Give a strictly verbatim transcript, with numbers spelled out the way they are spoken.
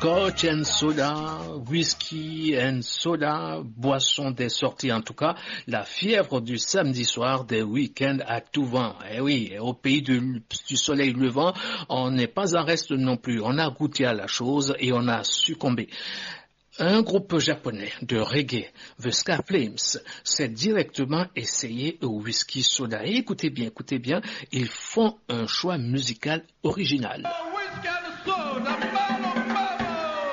Scotch and soda, whisky and soda, boisson des sorties en tout cas, la fièvre du samedi soir des week-ends à tout vent. Eh oui, au pays du, du soleil levant, on n'est pas en reste non plus. On a goûté à la chose et on a succombé. Un groupe japonais de reggae, The Ska Flames, s'est directement essayé au whisky soda. Et écoutez bien, écoutez bien, ils font un choix musical original. Oh,